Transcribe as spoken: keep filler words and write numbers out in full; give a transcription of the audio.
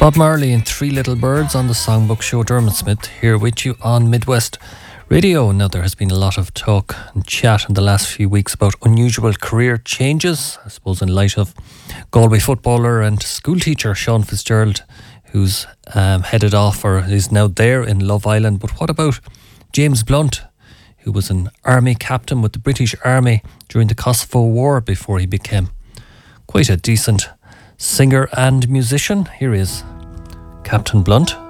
Bob Marley and Three Little Birds on the Songbook Show. Dermot Smith here with you on Midwest Radio. Now, there has been a lot of talk and chat in the last few weeks about unusual career changes, I suppose in light of Galway footballer and school teacher Sean Fitzgerald, who's um, headed off or is now there in Love Island. But what about James Blunt, who was an army captain with the British Army during the Kosovo War before he became quite a decent singer and musician? Here is Captain Blunt.